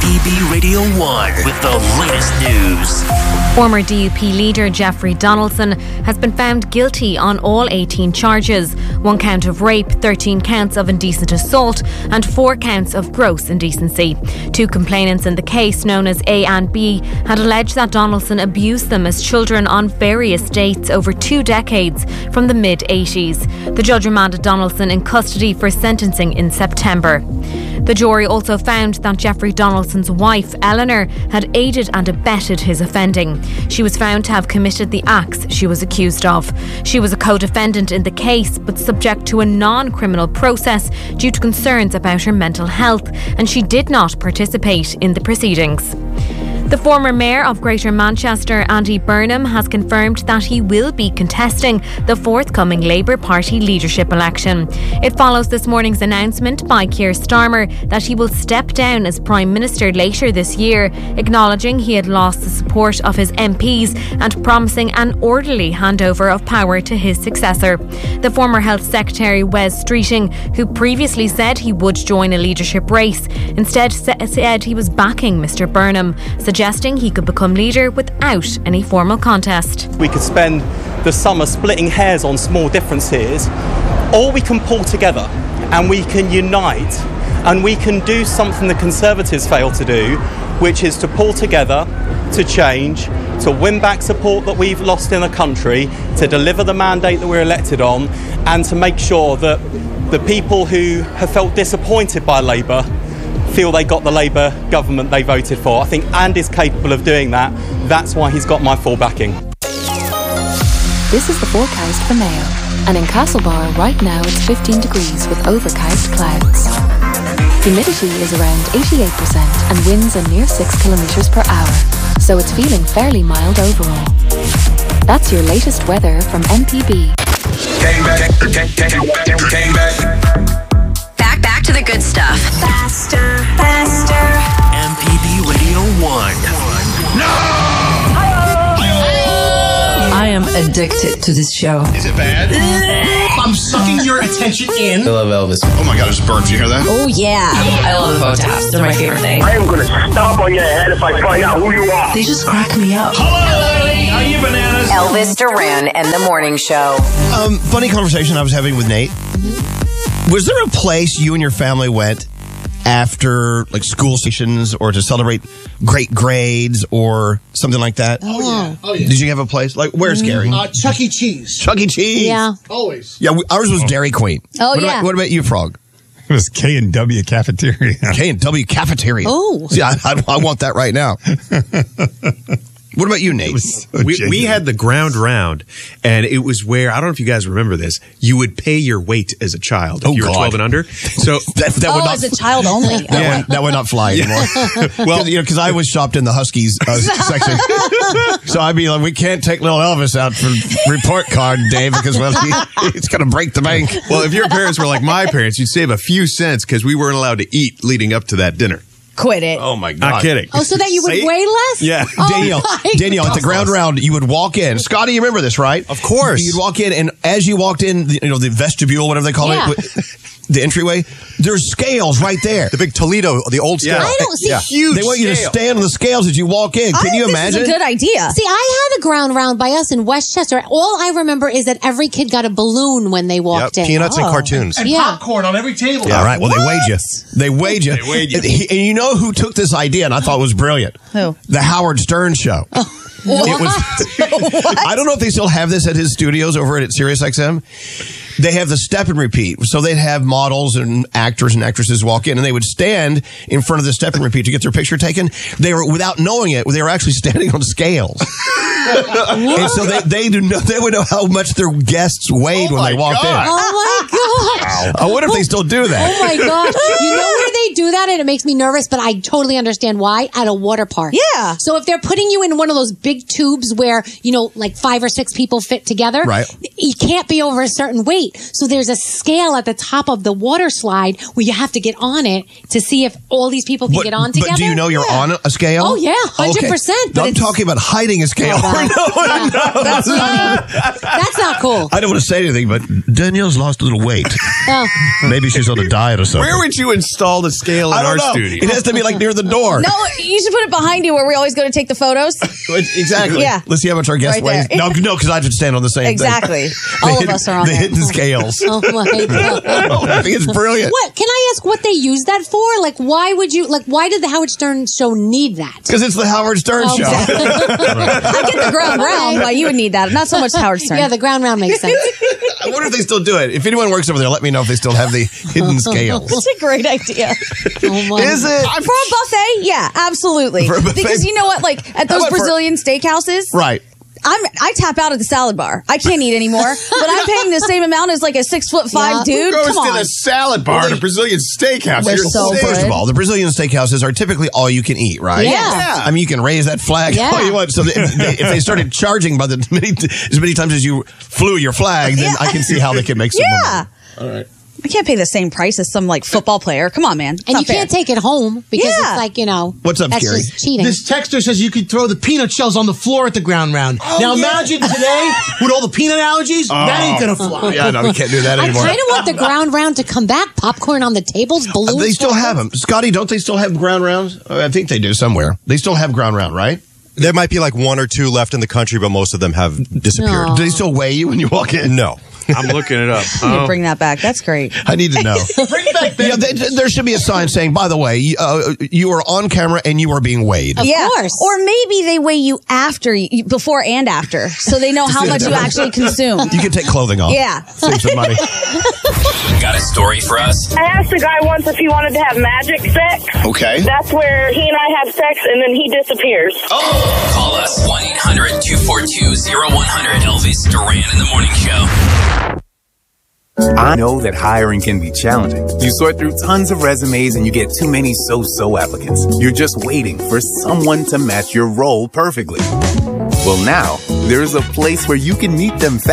MPB Radio 1 with the latest news. Former DUP leader Jeffrey Donaldson has been found guilty on all 18 charges. 1 count of rape, 13 counts of indecent assault and 4 counts of gross indecency. 2 complainants in the case, known as A and B, had alleged that Donaldson abused them as children on various dates over 2 decades from the mid-80s. The judge remanded Donaldson in custody for sentencing in September. The jury also found that Jeffrey Donaldson's wife, Eleanor, had aided and abetted his offending. She was found to have committed the acts she was accused of. She was a co-defendant in the case, but subject to a non-criminal process due to concerns about her mental health, and she did not participate in the proceedings. The former mayor of Greater Manchester, Andy Burnham, has confirmed that he will be contesting the forthcoming Labour Party leadership election. It follows this morning's announcement by Keir Starmer that he will step down as Prime Minister later this year, acknowledging he had lost the support of his MPs and promising an orderly handover of power to his successor. The former Health Secretary, Wes Streeting, who previously said he would join a leadership race, instead said he was backing Mr Burnham, suggesting he could become leader without any formal contest. We could spend the summer splitting hairs on small differences, or we can pull together and we can unite and we can do something the Conservatives failed to do, which is to pull together, to change, to win back support that we've lost in the country, to deliver the mandate that we're elected on, and to make sure that the people who have felt disappointed by Labour feel they got the Labour government they voted for. I think Andy's capable of doing that. That's why he's got my full backing. This is the forecast for Mayo. And in Castlebar right now it's 15 degrees with overcast clouds. Humidity is around 88% and winds are near 6 kilometres per hour. So it's feeling fairly mild overall. That's your latest weather from MPB. Came back. Back to the good stuff. Faster. MPB Radio 1. No! I am addicted to this show. Is it bad? I'm sucking your attention in. I love Elvis. Oh my God, there's birds. You hear that? Oh, yeah. I love the bow taps. They're my favorite thing. I am going to stomp on your head if I find out who you are. They just crack me up. Hello, are you bananas? Elvis Duran and the Morning Show. Funny conversation I was having with Nate. Was there a place you and your family went after like school stations or to celebrate great grades or something like that? Oh yeah. Did you have a place? Like, where's Gary? Chuck E. Cheese. Chuck E. Cheese. Yeah. Always. Yeah, ours was Dairy Queen. Oh, yeah. What about you, Frog? It was K&W Cafeteria. K&W Cafeteria. Oh. See, I want that right now. What about you, Nate? We had the ground round, and it was where, I don't know if you guys remember this, you would pay your weight as a child if you were 12 and under. So that would not, as a child only. That would not fly anymore. Well, because I was shopped in the Huskies section. So I'd be like, we can't take little Elvis out for report card day because, well, he's going to break the bank. Well, if your parents were like my parents, you'd save a few cents because we weren't allowed to eat leading up to that dinner. Quit it. Oh, my God. Not kidding. Oh, so that you would weigh less? Yeah. Danielle, at the ground round, you would walk in. Scotty, you remember this, right? Of course. You'd walk in, and as you walked in, the vestibule, whatever they call it, the entryway, there's scales right there. The big Toledo, the old scale. I don't see huge. They want you to stand on the scales as you walk in. Can you imagine? This is a good idea. See, I had a ground round by us in Westchester. All I remember is that every kid got a balloon when they walked in. Peanuts and cartoons. And popcorn on every table. Yeah, all right. Well, they weighed you. They weighed you. And you know who took this idea, and I thought it was brilliant? Who? The Howard Stern Show. It was. I don't know if they still have this at his studios over at SiriusXM. They have the step and repeat. So they'd have models and actors and actresses walk in, and they would stand in front of the step and repeat to get their picture taken. They were, without knowing it, they were actually standing on scales. And so they would know how much their guests weighed when they walked in. Oh my God. I wonder if they still do that. Oh my gosh. You know where they do that? And it makes me nervous, but I totally understand why. At a water park. Yeah. So if they're putting you in one of those big tubes where, like 5 or 6 people fit together, right? You can't be over a certain weight. So there's a scale at the top of the water slide where you have to get on it to see if all these people can get on together. But do you know you're on a scale? Oh, yeah. 100%. Okay. But I'm talking about hiding a scale. That's not cool. I don't want to say anything, but Danielle's lost a little weight. Oh. Maybe she's on a diet or something. Where would you install the scale in I our don't know. studio? It has to be like near the door. No, you should put it behind you where we always go to take the photos. Exactly. Yeah. Let's see how much our guest Right weighs. there. No, because I have to stand on the same Exactly. thing. All of us are on the there. hidden scales. Oh my God. I think it's brilliant. What? Can I ask what they use that for? Like, why would you, like, why did the Howard Stern show need that? Because it's the Howard Stern show. I get the ground round. Why you would need that? Not so much Howard Stern. Yeah, the ground round makes sense. I wonder if they still do it. If anyone works over there, let me know if they still have the hidden scales. It's a great idea. Is it? For a buffet? Yeah, absolutely. For a buffet? Because you know what? Like at How those about for- Brazilian steakhouses, Right. I tap out at the salad bar. I can't eat anymore, but I'm paying the same amount as like a 6'5" dude. Who goes Come to on. the salad bar at a Brazilian steakhouse? They're so good. First of all, the Brazilian steakhouses are typically all you can eat, right? Yeah. I mean, you can raise that flag all you want. So if they started charging by as many times as you flew your flag, then I can see how they can make some money. All right. I can't pay the same price as some like football player. Come on, man. It's And not you can't take it home because Yeah. it's like, you know. What's up, that's Gary? just cheating. This texter says you could throw the peanut shells on the floor at the ground round. Now imagine today with all the peanut allergies, that ain't gonna fly. Yeah, no, we can't do that I anymore. kind of want the ground round to come back. Popcorn on the tables, balloons. They still have them. Scotty, don't they still have ground rounds? I think they do somewhere. They still have ground round, right? There might be like one or two left in the country, but most of them have disappeared. Do they still weigh you when you walk in? No. I'm looking it up. You need to bring that back. That's great. I need to know. Bring back Yeah, there should be a sign saying, by the way, you are on camera and you are being weighed. Of course. Or maybe they weigh you after, before and after, so they know how much you actually consume. You can take clothing off. Yeah. Save some money. Got a story for us? I asked a guy once if he wanted to have magic sex. Okay. That's where he and I have sex and then he disappears. Call us 1-800-242-0100. Elvis Duran in the Morning Show. I know that hiring can be challenging. You sort through tons of resumes and you get too many so-so applicants. You're just waiting for someone to match your role perfectly. Well, now, there's a place where you can meet them fast.